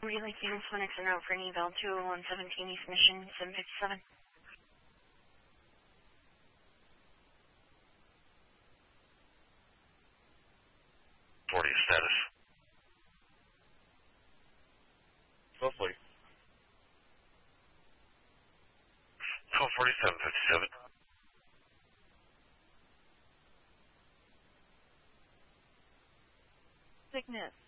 Relay Cairns Clinics en route for an eval 20117 East Mission 757. 40 status. Hopefully. 124757. Cygnus.